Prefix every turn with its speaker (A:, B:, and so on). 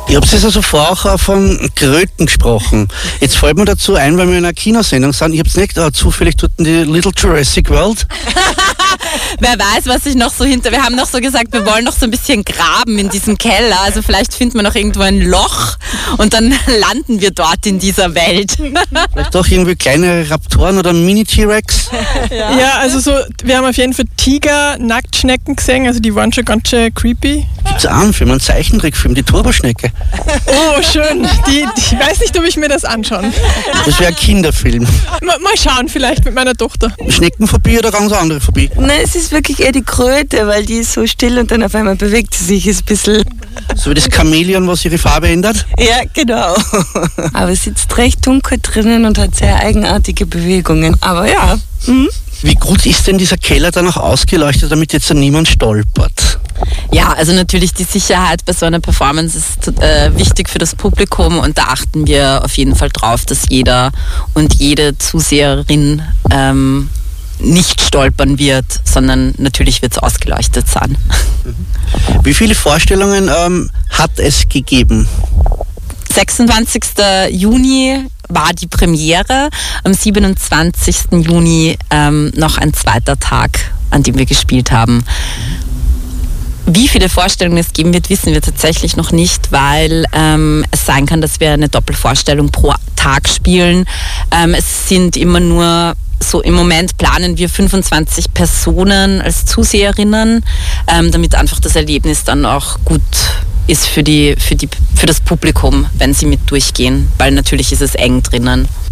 A: Ich habe es also vorher auch von Kröten gesprochen. Jetzt fällt mir dazu ein, weil wir in einer Kinosendung sind. Ich habe es nicht zufällig dort in die Little Jurassic World.
B: Wer weiß, was sich noch so wir haben noch so gesagt, wir wollen noch so ein bisschen graben in diesem Keller. Also vielleicht finden wir noch irgendwo ein Loch und dann landen wir dort in dieser Welt.
A: Vielleicht doch irgendwie kleine Raptoren oder Mini-T-Rex.
C: Ja, also so, wir haben auf jeden Fall Tiger, Nacktschnecken gesehen, also die waren schon ganz schön creepy.
A: Gibt's auch einen Film, einen Zeichentrickfilm, die Turboschnecke.
C: Oh, schön. Ich weiß nicht, ob ich mir das anschauen.
A: Das wäre ein Kinderfilm.
C: Mal schauen, vielleicht mit meiner Tochter.
A: Schneckenphobie oder ganz andere Phobie?
D: Nein, es ist wirklich eher die Kröte, weil die ist so still und dann auf einmal bewegt sie sich. Ist ein bisschen...
A: So wie das Chamäleon, was ihre Farbe ändert?
D: Ja, genau. Aber es sitzt recht dunkel drinnen und hat sehr eigenartige Bewegungen. Aber ja.
A: Wie gut ist denn dieser Keller dann auch ausgeleuchtet, damit jetzt niemand stolpert?
B: Ja, also natürlich die Sicherheit bei so einer Performance ist wichtig für das Publikum und da achten wir auf jeden Fall drauf, dass jeder und jede Zuseherin nicht stolpern wird, sondern natürlich wird es ausgeleuchtet sein.
A: Wie viele Vorstellungen hat es gegeben?
B: 26. Juni war die Premiere, am 27. Juni noch ein zweiter Tag, an dem wir gespielt haben. Wie viele Vorstellungen es geben wird, wissen wir tatsächlich noch nicht, weil es sein kann, dass wir eine Doppelvorstellung pro Tag spielen. Es sind immer nur so, im Moment planen wir 25 Personen als Zuseherinnen, damit einfach das Erlebnis dann auch gut ist für das Publikum, wenn sie mit durchgehen, weil natürlich ist es eng drinnen.